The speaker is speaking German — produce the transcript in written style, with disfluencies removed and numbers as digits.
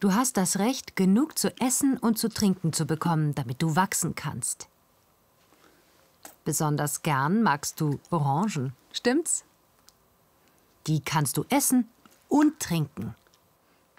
Du hast das Recht, genug zu essen und zu trinken zu bekommen, damit du wachsen kannst. Besonders gern magst du Orangen, stimmt's? Die kannst du essen und trinken.